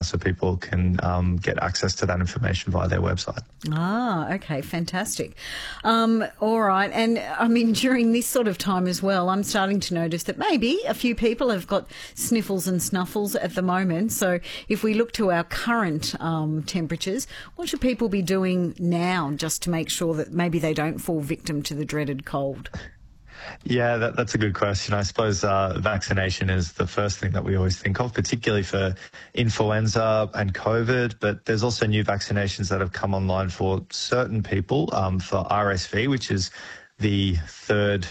so people can get access to that information via their website. Ah, okay, fantastic. All right, and I mean, during this sort of time as well, I'm starting to notice that maybe a few people have got sniffles and snuffles at the moment. So if we look to our current temperatures, what should people be doing now just to make sure that maybe they don't fall victim to the dreaded cold? Yeah, that's a good question. I suppose vaccination is the first thing that we always think of, particularly for influenza and COVID. But there's also new vaccinations that have come online for certain people for RSV, which is the third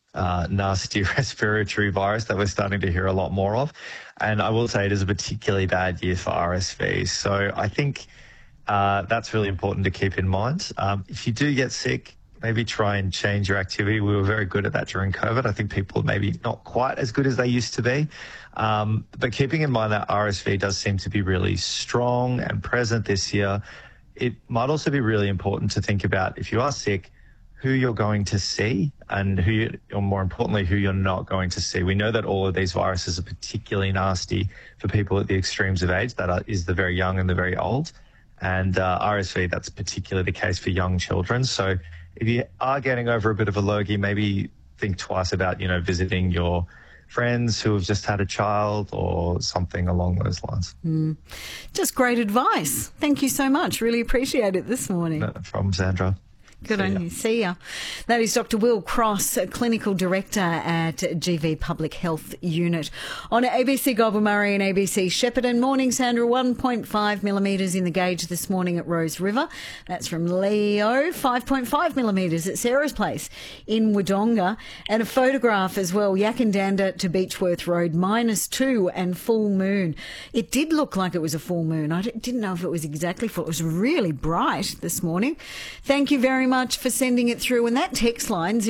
nasty respiratory virus that we're starting to hear a lot more of. And I will say it is a particularly bad year for RSV. So I think that's really important to keep in mind. If you do get sick, maybe try and change your activity. We were very good at that during COVID. I think people maybe not quite as good as they used to be. But keeping in mind that RSV does seem to be really strong and present this year, it might also be really important to think about, if you are sick, who you're going to see and or more importantly, who you're not going to see. We know that all of these viruses are particularly nasty for people at the extremes of age, that is the very young and the very old. And RSV, that's particularly the case for young children. So if you are getting over a bit of a lurgy, maybe think twice about, visiting your friends who have just had a child or something along those lines. Just great advice. Thank you so much. Really appreciate it this morning. No problem, Sandra. Good on you. See ya. That is Dr. Will Cross, Clinical Director at GV Public Health Unit. On ABC Goulburn-Murray and ABC Shepparton. Morning, Sandra. 1.5 millimetres in the gauge this morning at Rose River. That's from Leo. 5.5 millimetres at Sarah's Place in Wodonga. And a photograph as well. Yakandanda to Beechworth Road, -2 and full moon. It did look like it was a full moon. I didn't know if it was exactly full. It was really bright this morning. Thank you very much for sending it through. And that text line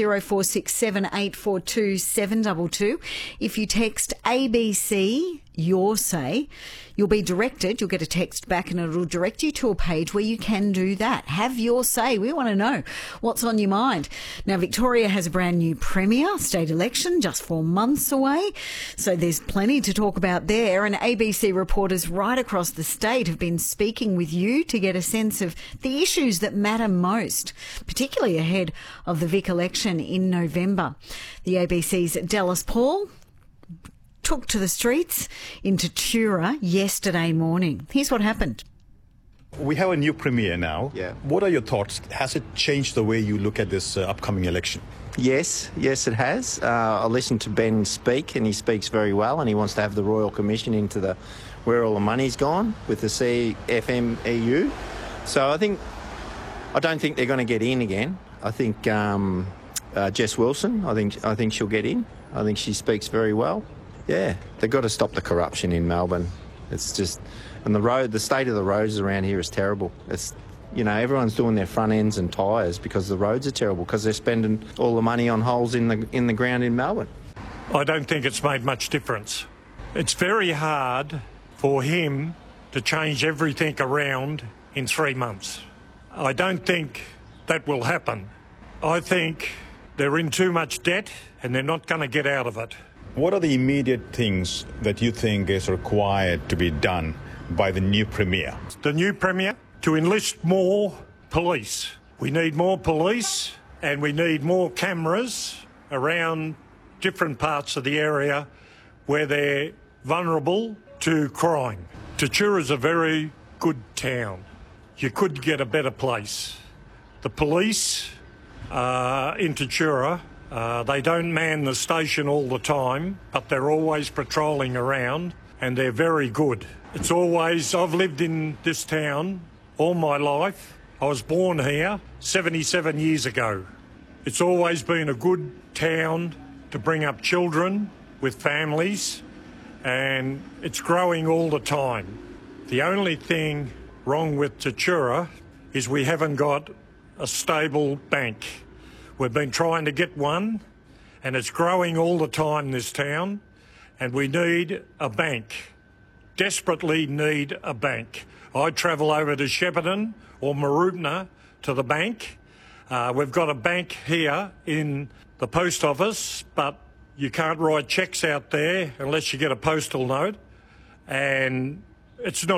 0467842722. If you text ABC your say, you'll be directed, you'll get a text back and it'll direct you to a page where you can do that. Have your say. We want to know what's on your mind. Now, Victoria has a brand new premier, state election just 4 months away. So there's plenty to talk about there. And ABC reporters right across the state have been speaking with you to get a sense of the issues that matter most, particularly ahead of the Vic election in November. The ABC's Dallas Paul took to the streets in Tatura yesterday morning. Here's what happened. We have a new premier now. Yeah. What are your thoughts? Has it changed the way you look at this upcoming election? Yes, it has. I listened to Ben speak, and he speaks very well, and he wants to have the Royal Commission into where all the money's gone with the CFMEU. So I don't think they're going to get in again. I think Jess Wilson, I think she'll get in. I think she speaks very well. Yeah, they've got to stop the corruption in Melbourne. It's just, and the state of the roads around here is terrible. It's, everyone's doing their front ends and tyres because the roads are terrible, because they're spending all the money on holes in the ground in Melbourne. I don't think it's made much difference. It's very hard for him to change everything around in 3 months. I don't think that will happen. I think they're in too much debt and they're not going to get out of it. What are the immediate things that you think is required to be done by the new premier? The new premier, to enlist more police. We need more police and we need more cameras around different parts of the area where they're vulnerable to crime. Tatura's a very good town. You could get a better place. The police in Tatura, they don't man the station all the time, but they're always patrolling around and they're very good. I've lived in this town all my life. I was born here 77 years ago. It's always been a good town to bring up children with families, and it's growing all the time. The only thing wrong with Tatura is we haven't got a stable bank. We've been trying to get one, and it's growing all the time, this town, and we need a bank. Desperately need a bank. I travel over to Shepparton or Mooroopna to the bank. We've got a bank here in the post office, but you can't write cheques out there unless you get a postal note, and it's not